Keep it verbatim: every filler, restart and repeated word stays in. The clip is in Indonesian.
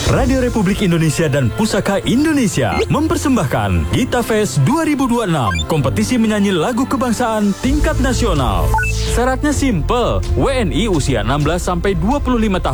Radio Republik Indonesia dan Pusaka Indonesia mempersembahkan Gita Fest dua ribu dua puluh enam, kompetisi menyanyi lagu kebangsaan tingkat nasional. Syaratnya simple, W N I usia enam belas sampai dua puluh lima tahun